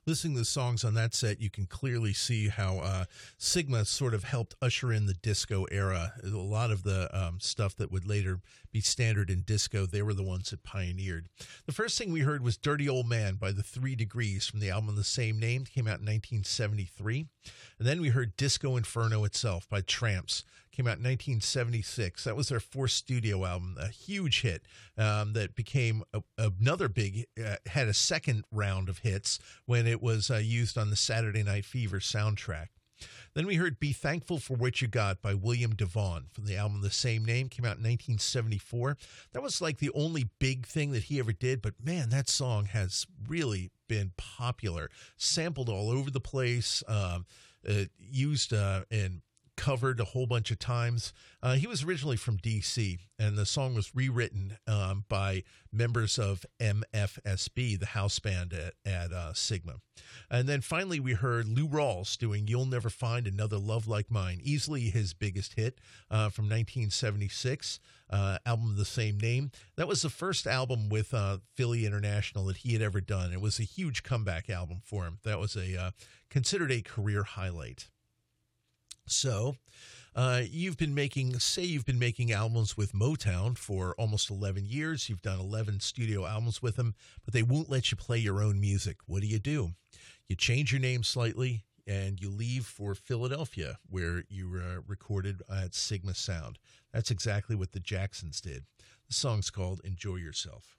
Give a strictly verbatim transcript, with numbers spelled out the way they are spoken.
Listening to the songs on that set, you can clearly see how uh, Sigma sort of helped usher in the disco era. A lot of the um, stuff that would later be standard in disco, they were the ones that pioneered. The first thing we heard was Dirty Old Man by the Three Degrees from the album of the same name. It came out in nineteen seventy-three. And then we heard Disco Inferno itself by Tramps. Came out in nineteen seventy-six. That was their fourth studio album, a huge hit um, that became a, another big, uh, had a second round of hits when it was uh, used on the Saturday Night Fever soundtrack. Then we heard Be Thankful for What You Got by William DeVaughn from the album of the same name. Came out in nineteen seventy-four. That was like the only big thing that he ever did, but man, that song has really been popular. Sampled all over the place, um, uh, used uh, in covered a whole bunch of times. Uh, he was originally from D C, and the song was rewritten um, by members of M F S B, the house band at, at uh, Sigma. And then finally we heard Lou Rawls doing You'll Never Find Another Love Like Mine, easily his biggest hit uh, from nineteen seventy-six, uh, album of the same name. That was the first album with uh, Philly International that he had ever done. It was a huge comeback album for him. That was a uh, considered a career highlight. So, uh, you've been making, say you've been making albums with Motown for almost eleven years. You've done eleven studio albums with them, but they won't let you play your own music. What do you do? You change your name slightly and you leave for Philadelphia, where you uh, recorded at Sigma Sound. That's exactly what the Jacksons did. The song's called Enjoy Yourself.